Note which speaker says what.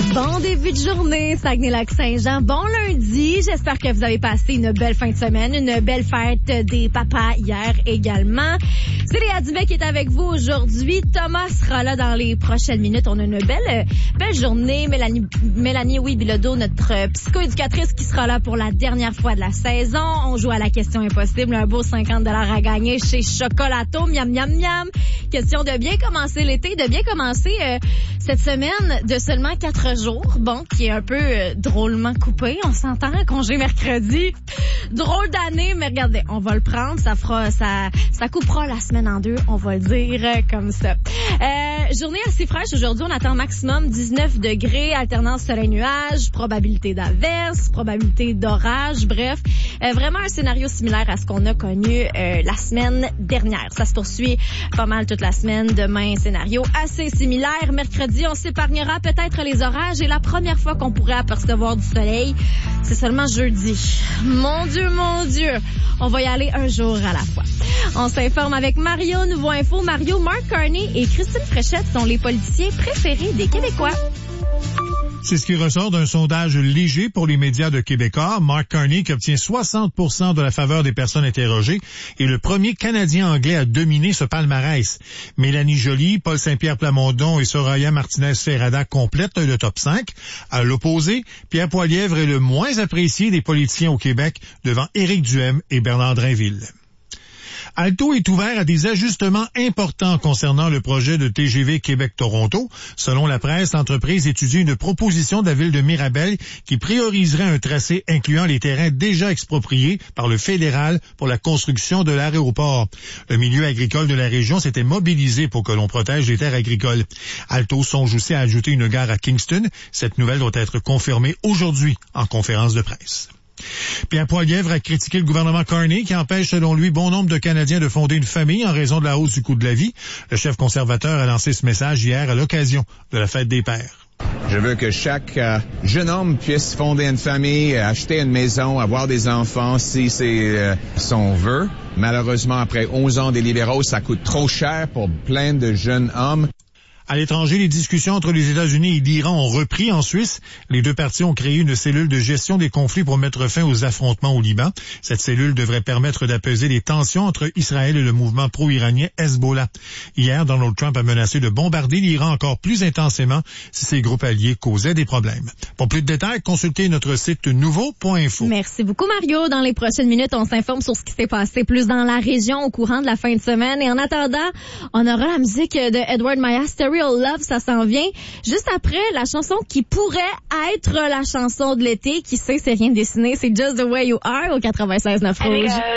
Speaker 1: Bon début de journée, Saguenay-Lac-Saint-Jean. Bon lundi. J'espère que vous avez passé une belle fin de semaine, une belle fête des papas hier également. C'est Léa Dubé qui est avec vous aujourd'hui. Thomas sera là dans les prochaines minutes. On a une belle journée. Mélanie Bilodeau, notre psychoéducatrice qui sera là pour la dernière fois de la saison. On joue à la question impossible. Un beau 50$ à gagner chez Chocolato. Miam, miam, miam. Question de bien commencer l'été, de bien commencer cette semaine de seulement 4 jours. Bon, qui est un peu drôlement coupé. On s'entend, congé mercredi. Drôle d'année, mais regardez, on va le prendre. Ça coupera la semaine en deux, on va le dire comme ça. Journée assez fraîche aujourd'hui. On attend maximum 19 degrés, alternance soleil-nuage, probabilité d'averse, probabilité d'orage. Bref, vraiment un scénario similaire à ce qu'on a connu la semaine dernière. Ça se poursuit pas mal toute la semaine. Demain, scénario assez similaire. Mercredi, on s'épargnera peut-être les orages et la première fois qu'on pourrait apercevoir du soleil, c'est seulement jeudi. Mon Dieu, on va y aller un jour à la fois. On s'informe avec Mario, Nouveau Info. Mario, Mark Carney et Christine Fréchette sont les politiciens préférés des Québécois.
Speaker 2: C'est ce qui ressort d'un sondage léger pour les médias de Québécois. Mark Carney qui obtient 60% de la faveur des personnes interrogées est le premier Canadien anglais à dominer ce palmarès. Mélanie Joly, Paul Saint-Pierre Plamondon et Soraya Martinez-Ferrada complètent le top 5. À l'opposé, Pierre Poilievre est le moins apprécié des politiciens au Québec devant Éric Duhem et Bernard Drainville. Alto est ouvert à des ajustements importants concernant le projet de TGV Québec-Toronto. Selon la presse, l'entreprise étudie une proposition de la ville de Mirabel qui prioriserait un tracé incluant les terrains déjà expropriés par le fédéral pour la construction de l'aéroport. Le milieu agricole de la région s'était mobilisé pour que l'on protège les terres agricoles. Alto songe aussi à ajouter une gare à Kingston. Cette nouvelle doit être confirmée aujourd'hui en conférence de presse. Pierre Poilievre a critiqué le gouvernement Carney qui empêche selon lui bon nombre de Canadiens de fonder une famille en raison de la hausse du coût de la vie. Le chef conservateur a lancé ce message hier à l'occasion de la fête des pères.
Speaker 3: Je veux que chaque jeune homme puisse fonder une famille, acheter une maison, avoir des enfants si c'est son vœu. Malheureusement, après 11 ans des libéraux, ça coûte trop cher pour plein de jeunes hommes.
Speaker 2: À l'étranger, les discussions entre les États-Unis et l'Iran ont repris en Suisse. Les deux parties ont créé une cellule de gestion des conflits pour mettre fin aux affrontements au Liban. Cette cellule devrait permettre d'apaiser les tensions entre Israël et le mouvement pro-iranien Hezbollah. Hier, Donald Trump a menacé de bombarder l'Iran encore plus intensément si ses groupes alliés causaient des problèmes. Pour plus de détails, consultez notre site nouveau.info.
Speaker 1: Merci beaucoup, Mario. Dans les prochaines minutes, on s'informe sur ce qui s'est passé plus dans la région au courant de la fin de semaine. Et en attendant, on aura la musique de Edward Maya, Stereo Love, ça s'en vient. Juste après, la chanson qui pourrait être la chanson de l'été. Qui sait, c'est rien dessiné. C'est Just the Way You Are au 96.9 Rouge.